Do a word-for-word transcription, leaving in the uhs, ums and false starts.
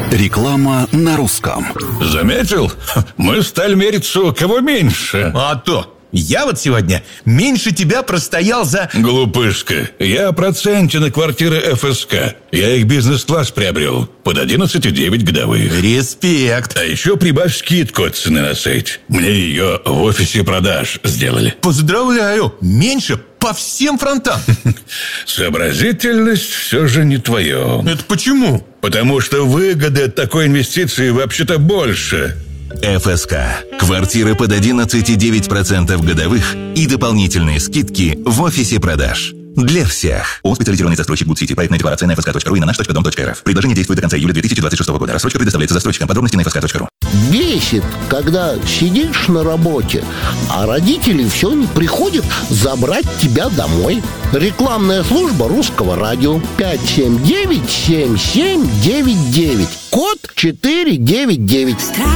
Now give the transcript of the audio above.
Реклама на русском. Заметил? Мы стали мериться, у кого меньше. А то! Я вот сегодня меньше тебя простоял за... Глупышка, я о проценте на квартиры эф эс ка. Я их бизнес-класс приобрел под одиннадцать и девять годовых. Респект. А еще прибавь скидку от цены на сайте. Мне ее в офисе продаж сделали. Поздравляю, меньше по всем фронтам. Сообразительность все же не твое. Это почему? Потому что выгоды от такой инвестиции вообще-то больше. эф эс ка. Квартиры под одиннадцать и девять десятых процента годовых и дополнительные скидки в офисе продаж. Для всех. ООО «Специализированный застройщик Good City». Проектная декларация на эф эс ка точка ру и на наш точка дом точка эр эф. Предложение действует до конца июля две тысячи двадцать шестого года. Рассрочка предоставляется застройщикам. Подробности на эф эс ка точка ру. Бесит, когда сидишь на работе, а родители все не приходят забрать тебя домой. Рекламная служба Русского радио. Пять семь девять семь семь девять девять. Код четыре девять девять.